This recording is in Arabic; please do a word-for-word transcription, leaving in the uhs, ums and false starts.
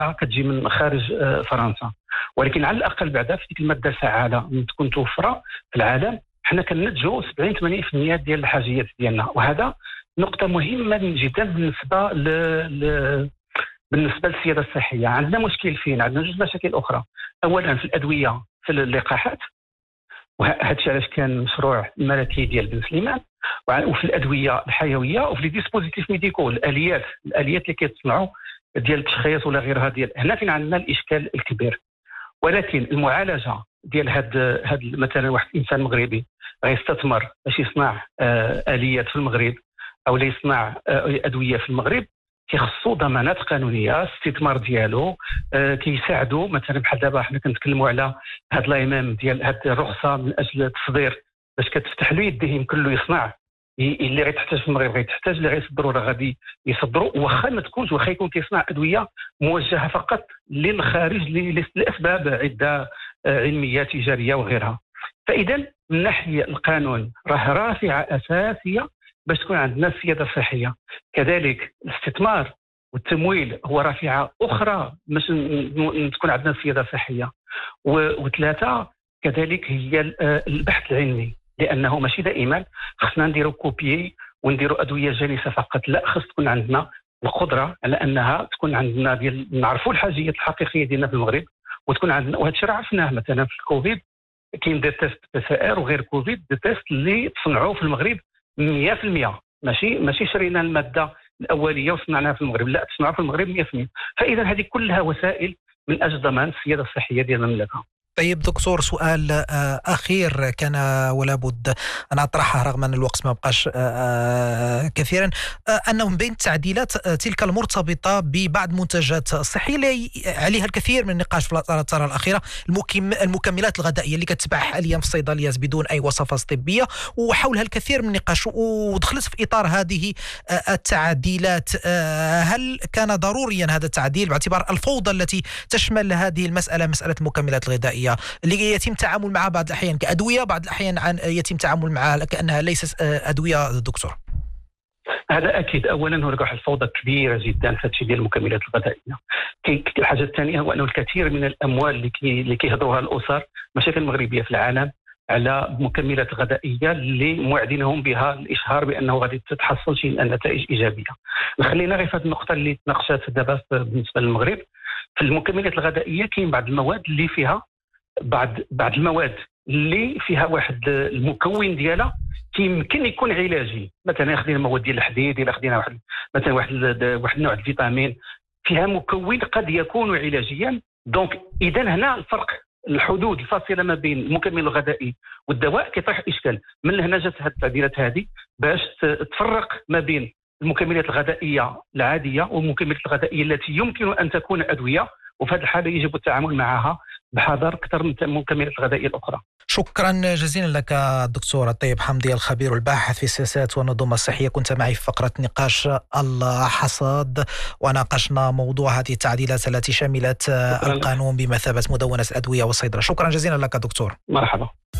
كتجي من خارج آه، فرنسا، ولكن على الاقل بعدا في ديك الماده الفعاله اللي تكون توفره في العالم حنا كننتجوا سبعين ثمانين بالمئة ديال الحاجيات ديالنا، وهذا نقطه مهمه جدا بالنسبه ل... ل... بالنسبه للسياده الصحيه. عندنا مشكل فين؟ عندنا جوج مشاكل اخرى. اولا في الادويه في اللقاحات، وهذا الشيء علاش كان مشروع الملكي ديال بن سليمان، وفي الادويه الحيويه وفي لي ديسبوزيتيف ميديكو، الاليات الاليات اللي كيتصنعوا ديال التشخيص ولا غيرها. ديال هنا فين عندنا الاشكال الكبير. ولكن المعالجه ديال هاد هاد مثلا واحد الانسان مغربي غيستثمر باش يصنع آه اليات في المغرب او لا يصنع آه ادويه في المغرب، كيخصو ضمانات قانونيه. الاستثمار ديالو آه كيساعدوا مثلا بحال دابا حنا كنتكلموا على هاد الايمام ديال هاد الرخصه من اجل التصدير، باش كتفتح له يديه يمكن له يصنع اللي غيتحتاج في المغرب غيتحتاج، اللي غيصدروا راه غادي يصدروا، واخا ما تكونش واخا يكون كيصنع ادويه موجهه فقط للخارج لاسباب عده علميه تجاريه وغيرها. فاذا من ناحيه القانون راه رافعه اساسيه باش تكون عندنا السياده الصحيه. كذلك الاستثمار والتمويل هو رافعه اخرى باش تكون عندنا السياده الصحيه. وثلاثه كذلك هي البحث العلمي، لانه ماشي دائما خصنا نديروا كوبيي ونديروا ادويه جالسه فقط، لا، خص تكون عندنا القدره على انها تكون عندنا ديال نعرفوا الحاجيات الحقيقيه ديالنا في المغرب، وتكون عندنا. وهذا الشيء عرفناه مثلا في الكوفيد، كاين دي تيست بي سي ار وغير كوفيد، دي تيست اللي تصنعوا في المغرب مئة بالمئة، ماشي ماشي شرينا الماده الاوليه وصنعناها في المغرب، لا، تصنعوا في المغرب مئة بالمئة. فاذا هذه كلها وسائل من اجل ضمان السياده الصحيه ديال المملكه. طيب دكتور، سؤال أخير كان ولا بد أن أطرحه رغم أن الوقت ما بقاش كثيرا، أنه من بين التعديلات تلك المرتبطة ببعض منتجات الصحية اللي عليها الكثير من النقاش في الفترة الأخيرة، المكملات الغذائية اللي كتباع حاليا في الصيدليات بدون أي وصفات طبية، وحولها الكثير من النقاش، ودخلت في إطار هذه التعديلات. هل كان ضروريا هذا التعديل باعتبار الفوضى التي تشمل هذه المسألة، مسألة المكملات الغذائية اللي يتم التعامل معها بعض الأحيان كأدوية، بعض الأحيان عن يتم التعامل معها كأنها ليست أدوية دكتور؟ هذا أكيد. أولا هناك واحد الفوضى كبيرة جدا في هذه المكملات الغذائية. الحاجة الثانية هو أنه الكثير من الأموال اللي كي اللي كيهضروها الأسر مشاكل المغربية في العالم على مكملات غذائية اللي موعدينهم بها الإشهار بأنه غادي تتحصل شيء نتائج إيجابية. خلينا غير في هذه النقطة اللي تناقشت دابا بالنسبة للمغرب. في المكملات الغذائية كاين بعض المواد اللي فيها بعض بعض المواد اللي فيها واحد المكون ديالها كيمكن يكون علاجي. مثلا خدينا مواد ديال الحديد، الا خدينا واحد مثلا واحد واحد النوع الفيتامين فيها مكون قد يكون علاجيا. دونك اذا هنا الفرق، الحدود الفاصله ما بين المكمل الغذائي والدواء كيطرح اشكال. من هنا جات هذه التعديلات هذه باش تفرق ما بين المكملات الغذائيه العاديه والمكملات الغذائيه التي يمكن ان تكون ادويه، وفي هذه الحاله يجب التعامل معها بحذر أكثر من المكملات الغذائية الأخرى. شكرا جزيلا لك الدكتور الطيب حمدي، الخبير الباحث في السياسات والنظم الصحية. كنت معي في فقرة نقاش الحصاد، وناقشنا موضوع هذه التعديلات التي شملت القانون بمثابة مدونة أدوية والصيدلة. شكرا جزيلا لك دكتور. مرحبا.